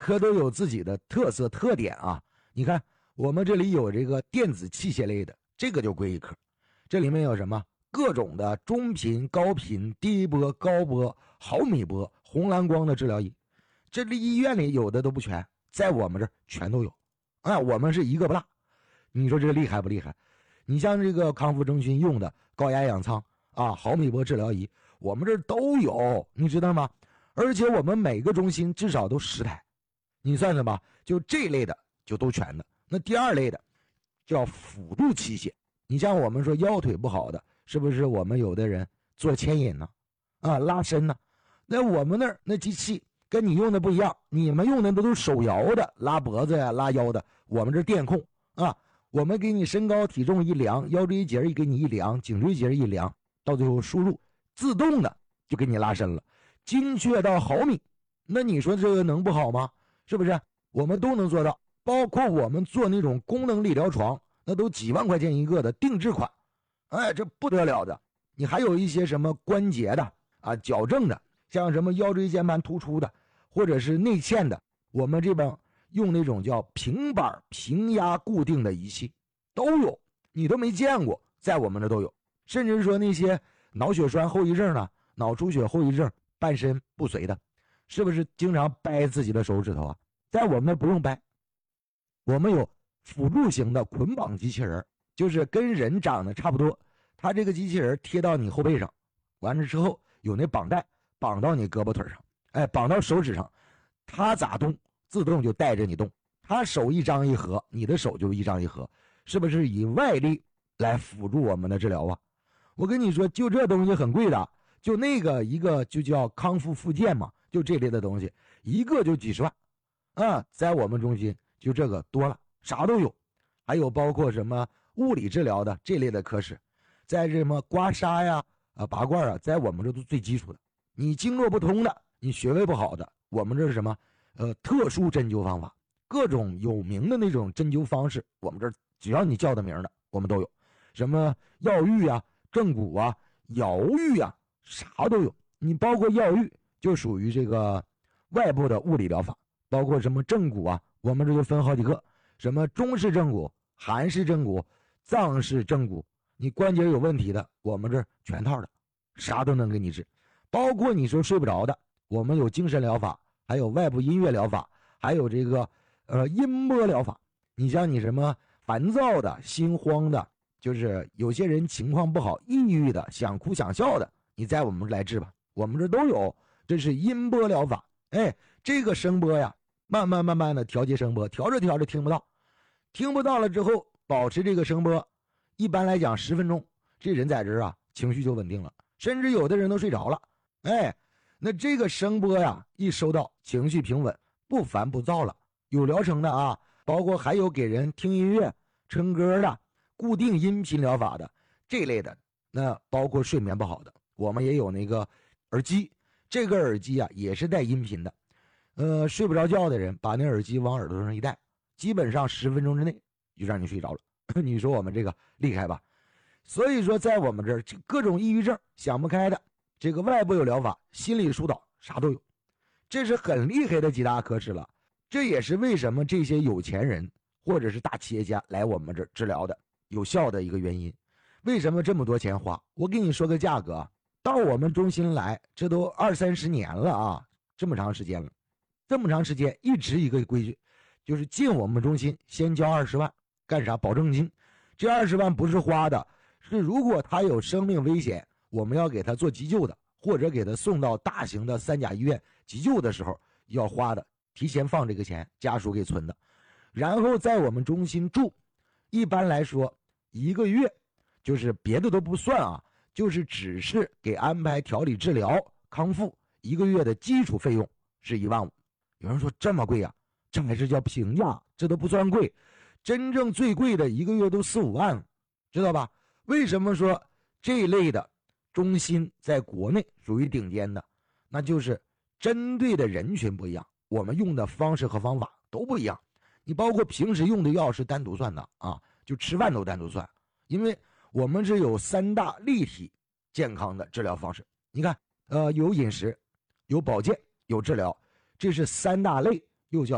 科都有自己的特色特点啊。你看我们这里有这个电子器械类的，这个就归一科。这里面有什么各种的中频、高频、低波、高波、毫米波、红蓝光的治疗仪，这里医院里有的都不全，在我们这儿全都有。我们是一个不落。你说这个厉害不厉害？你像这个康复中心用的高压氧舱啊，毫米波治疗仪，我们这儿都有，你知道吗？而且我们每个中心至少都10台，你算算吧，就这类的就都全的。那第二类的叫辅助器械，你像我们说腰腿不好的，是不是我们有的人做牵引呢？拉伸呢？那我们那儿那机器跟你用的不一样，你们用的都是手摇的，拉脖子呀、拉腰的，我们这电控啊，我们给你身高体重一量，腰椎节给你一量，颈椎节一量，到最后输入自动的就给你拉伸了，精确到毫米。那你说这个能不好吗？是不是？我们都能做到，包括我们做那种功能理疗床，那都几万块钱一个的定制款，这不得了的。你还有一些什么关节的啊，矫正的，像什么腰椎间盘突出的，或者是内嵌的，我们这边用那种叫平板平压固定的仪器都有，你都没见过，在我们这都有。甚至说那些脑血栓后遗症呢，脑出血后遗症，半身不遂的，是不是经常掰自己的手指头啊？在我们那不用掰，我们有辅助型的捆绑机器人，就是跟人长得差不多，它这个机器人贴到你后背上，完了之后有那绑带绑到你胳膊腿上，绑到手指上，它咋动自动就带着你动，它手一张一合，你的手就一张一合，是不是以外力来辅助我们的治疗啊？我跟你说，就这东西很贵的，就那个一个就叫康复复健嘛，就这类的东西，一个就几十万在我们中心就这个多了，啥都有。还有包括什么物理治疗的这类的科室，在什么刮痧呀、拔罐在我们这都最基础的。你经络不通的，你穴位不好的，我们这是什么特殊针灸方法，各种有名的那种针灸方式，我们这只要你叫的名的我们都有，什么药浴啊、正骨啊、摇浴啊，啥都有。你包括药浴就属于这个外部的物理疗法，包括什么正骨啊，我们这就分好几个，什么中式正骨、韩式正骨、藏式正骨，你关节有问题的，我们这全套的，啥都能给你治。包括你说睡不着的，我们有精神疗法，还有外部音乐疗法，还有这个音波疗法。你像你什么烦躁的、心慌的，就是有些人情况不好、抑郁的、想哭想笑的，你在我们来治吧，我们这都有。这是音波疗法，这个声波呀，慢慢的调节声波，调着调着听不到了之后，保持这个声波，一般来讲10分钟，这人在这儿情绪就稳定了，甚至有的人都睡着了。那这个声波呀，一收到，情绪平稳，不烦不躁了。有疗程的包括还有给人听音乐、唱歌的、固定音频疗法的这类的。那包括睡眠不好的，我们也有那个耳机，这个耳机也是带音频的。睡不着觉的人把那耳机往耳朵上一戴，基本上10分钟之内就让你睡着了。你说我们这个厉害吧？所以说在我们这儿，各种抑郁症、想不开的，这个外部有疗法，心理疏导啥都有，这是很厉害的几大科室了。这也是为什么这些有钱人或者是大企业家来我们这儿治疗的有效的一个原因。为什么这么多钱花？我给你说个价格到我们中心来，这都20-30年了这么长时间了，这么长时间一直一个规矩，就是进我们中心先交20万，干啥？保证金。这20万不是花的，是如果他有生命危险，我们要给他做急救的，或者给他送到大型的3甲医院急救的时候要花的，提前放这个钱，家属给存的。然后在我们中心住，一般来说1个月，就是别的都不算就是只是给安排调理治疗康复1个月的基础费用是15000。有人说这么贵这还是叫平价，这都不算贵，真正最贵的1个月都4-5万，知道吧？为什么说这类的中心在国内属于顶尖的？那就是针对的人群不一样，我们用的方式和方法都不一样。你包括平时用的药是单独算的就吃饭都单独算，因为我们是有3大立体健康的治疗方式。你看有饮食、有保健、有治疗，这是3大类，又叫